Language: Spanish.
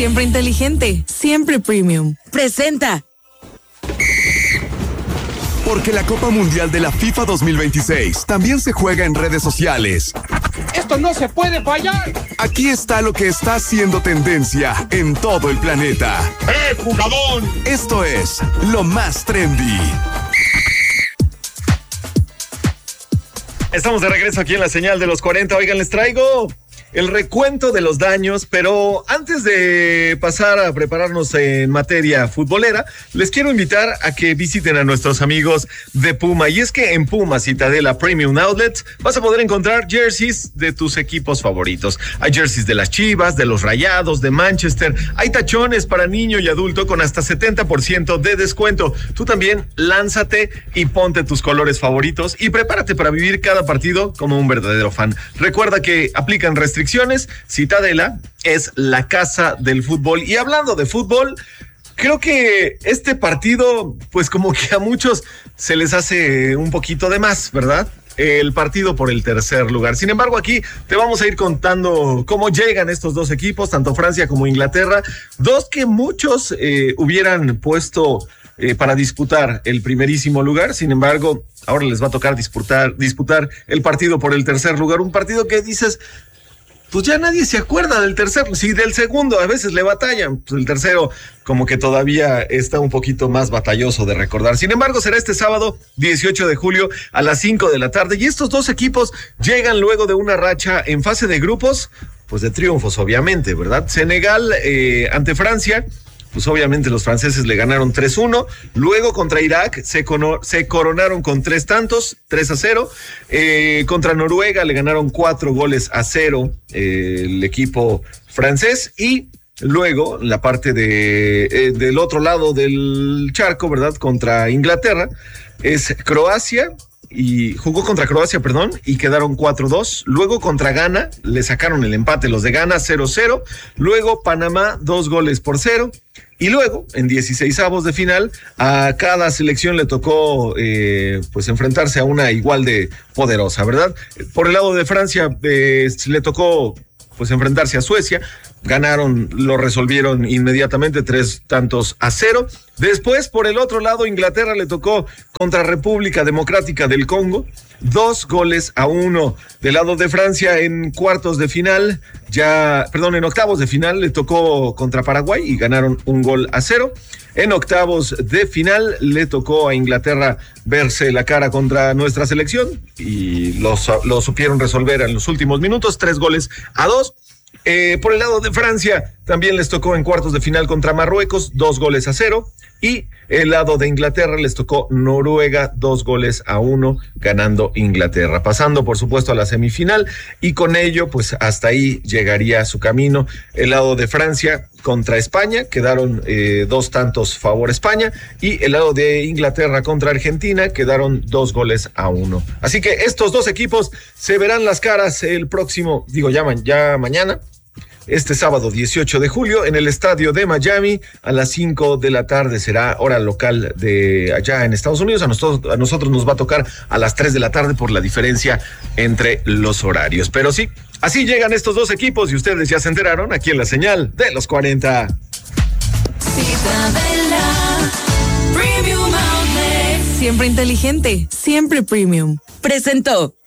Siempre inteligente, siempre premium. Presenta. Porque la Copa Mundial de la FIFA 2026 también se juega en redes sociales. ¡Esto no se puede fallar! Aquí está lo que está haciendo tendencia en todo el planeta. ¡Jugador! Esto es lo más trendy. Estamos de regreso aquí en la señal de los 40. Oigan, les traigo el recuento de los daños, pero antes de pasar a prepararnos en materia futbolera, les quiero invitar a que visiten a nuestros amigos de Puma. Y es que en Puma Citadela Premium Outlets vas a poder encontrar jerseys de tus equipos favoritos. Hay jerseys de las Chivas, de los Rayados, de Manchester. Hay tachones para niño y adulto con hasta 70% de descuento. Tú también lánzate y ponte tus colores favoritos y prepárate para vivir cada partido como un verdadero fan. Recuerda que aplican restricciones. Citadela es la casa del fútbol. Y hablando de fútbol, creo que este partido, pues como que a muchos se les hace un poquito de más, ¿verdad? El partido por el tercer lugar. Sin embargo, aquí te vamos a ir contando cómo llegan estos dos equipos, tanto Francia como Inglaterra, dos que muchos hubieran puesto para disputar el primerísimo lugar. Sin embargo, ahora les va a tocar disputar el partido por el tercer lugar, un partido que dices, pues ya nadie se acuerda del tercero, sí, del segundo a veces le batallan, pues el tercero como que todavía está un poquito más batalloso de recordar. Sin embargo, será este sábado 18 de julio a las 5 de la tarde y estos dos equipos llegan luego de una racha en fase de grupos, pues de triunfos obviamente, ¿verdad? Senegal ante Francia. Pues obviamente los franceses le ganaron 3-1, luego contra Irak se coronaron con 3 tantos, 3-0, contra Noruega le ganaron 4-0 el equipo francés y luego la parte del otro lado del charco, ¿verdad? Contra Inglaterra es Croacia. Y jugó contra Croacia, y quedaron 4-2. Luego contra Ghana, le sacaron el empate los de Ghana, 0-0. Luego Panamá, 2-0. Y luego, en 16avos de final, a cada selección le tocó pues enfrentarse a una igual de poderosa, ¿verdad? Por el lado de Francia, le tocó pues enfrentarse a Suecia. Ganaron, lo resolvieron inmediatamente 3-0. Después, por el otro lado, Inglaterra le tocó contra República Democrática del Congo, 2-1. Del lado de Francia, en octavos de final, le tocó contra Paraguay y ganaron 1-0. En octavos de final le tocó a Inglaterra verse la cara contra nuestra selección y lo supieron resolver en los últimos minutos, 3-2. Por el lado de Francia también les tocó en cuartos de final contra Marruecos, 2-0. Y el lado de Inglaterra les tocó Noruega, 2-1, ganando Inglaterra, pasando por supuesto a la semifinal y con ello pues hasta ahí llegaría su camino. El lado de Francia contra España, quedaron 2 tantos favor España, y el lado de Inglaterra contra Argentina quedaron 2-1. Así que estos dos equipos se verán las caras el próximo, ya mañana, este sábado 18 de julio en el estadio de Miami a las 5 de la tarde. Será hora local de allá en Estados Unidos. A nosotros nos va a tocar a las 3 de la tarde por la diferencia entre los horarios. Pero sí, así llegan estos dos equipos y ustedes ya se enteraron aquí en la señal de los 40. Siempre inteligente, siempre premium. Presentó.